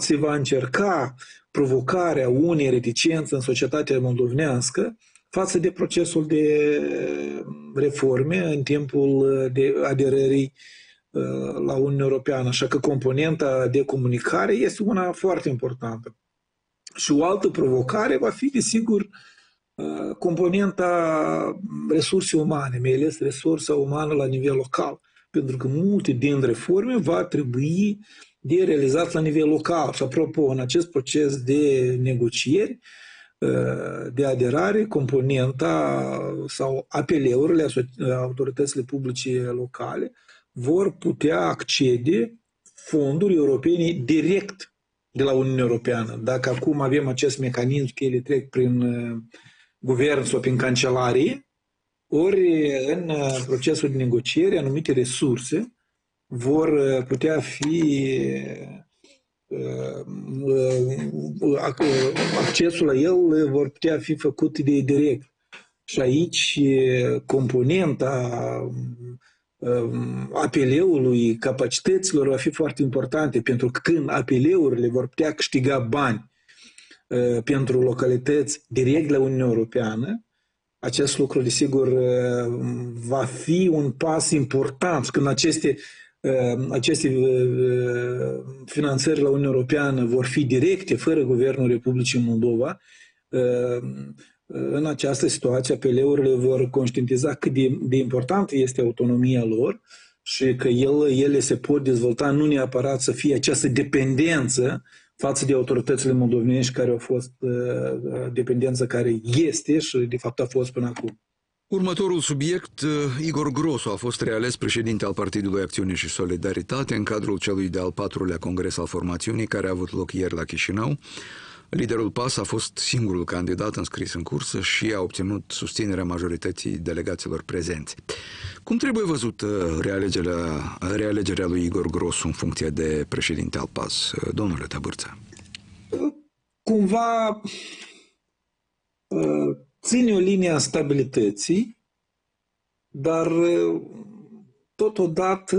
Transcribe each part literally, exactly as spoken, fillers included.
se va încerca provocarea unei reticențe în societatea moldovenească față de procesul de reforme în timpul de aderării la Uniunea Europeană. Așa că componenta de comunicare este una foarte importantă. Și o altă provocare va fi, desigur, componenta resurse umane, mai ales resursa umană la nivel local. Pentru că multe din reforme va trebui de realizat la nivel local. Și apropo, în acest proces de negocieri, de aderare, componenta sau apeleurile autoritățile publice locale vor putea accede fonduri europene direct de la Uniunea Europeană. Dacă acum avem acest mecanism că ele trec prin guvern sau prin cancelarie, ori în procesul de negociere anumite resurse vor putea fi accesul la el vor putea fi făcut de direct. Și aici componenta apeleului, capacităților va fi foarte importante, pentru că când apeleurile vor putea câștiga bani pentru localități direct la Uniunea Europeană, acest lucru, desigur, va fi un pas important. Când aceste, aceste finanțări la Uniunea Europeană vor fi directe, fără Guvernul Republicii Moldova, în această situație apeleurile vor conștientiza cât de, de importantă este autonomia lor și că ele, ele se pot dezvolta nu neapărat să fie această dependență față de autoritățile moldovenești care au fost uh, dependența care este și de fapt a fost până acum. Următorul subiect, Igor Grosu a fost reales președinte al Partidului Acțiune și Solidaritate în cadrul celui de-al patrulea congres al formațiunii care a avut loc ieri la Chișinău. Liderul P A S a fost singurul candidat înscris în cursă și a obținut susținerea majorității delegaților prezenți. Cum trebuie văzut realegerea, realegerea lui Igor Grosu în funcție de președinte al P A S, domnule Tăbârță? Cumva ține o linie a stabilității, dar totodată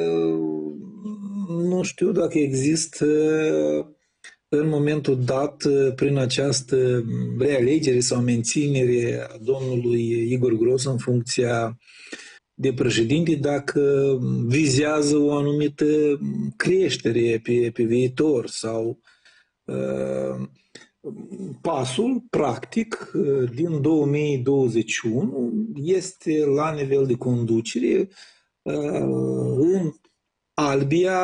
nu știu dacă există în momentul dat, prin această realegere sau menținere a domnului Igor Grosu în funcția de președinte, dacă vizează o anumită creștere pe, pe viitor sau uh, pasul, practic, din două mii douăzeci și unu este la nivel de conducere uh, în albia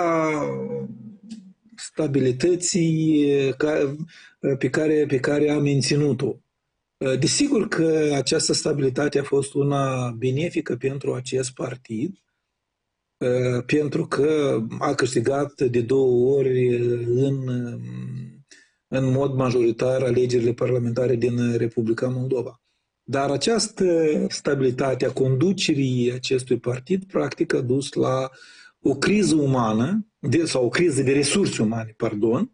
stabilității pe care, pe care a menținut-o. Desigur că această stabilitate a fost una benefică pentru acest partid, pentru că a câștigat de două ori în, în mod majoritar alegerile parlamentare din Republica Moldova. Dar această stabilitate a conducerii acestui partid practic a dus la o criză umană, de, sau o criză de resurse umane, pardon,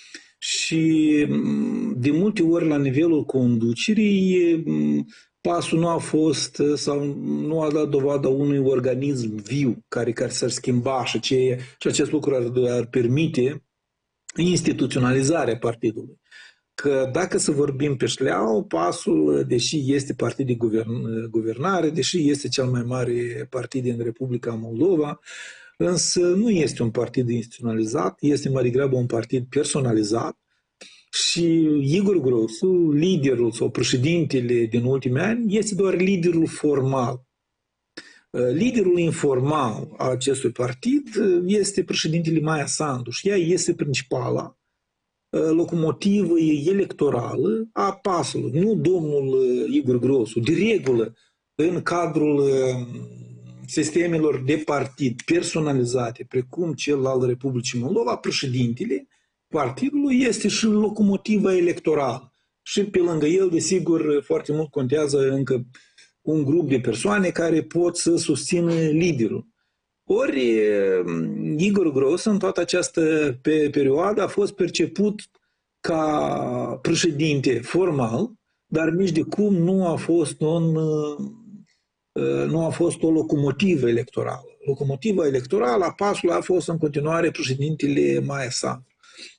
și de multe ori la nivelul conducerii pasul nu a fost sau nu a dat dovadă unui organism viu care, care s-ar schimba și, ce, și acest lucru ar, ar permite instituționalizarea partidului. Că dacă să vorbim pe șleau, pasul, deși este partid de guvern, guvernare, deși este cel mai mare partid din Republica Moldova, însă nu este un partid instituționalizat, este mai degrabă un partid personalizat și Igor Grosu, liderul sau președintele din ultimii ani, este doar liderul formal. Liderul informal al acestui partid este președintele Maia Sandu și ea este principala locomotivă electorală a pasului, nu domnul Igor Grosu. De regulă, în cadrul sistemelor de partid personalizate, precum cel al Republicii Moldova, președintele partidului este și locomotiva electorală. Și pe lângă el, desigur, foarte mult contează încă un grup de persoane care pot să susțină liderul. Ori Igor Grosu în toată această perioadă a fost perceput ca președinte formal, dar nici de cum nu a fost un nu a fost o locomotivă electorală. Locomotiva electorală a pasului a fost în continuare președintele Maia Sandu.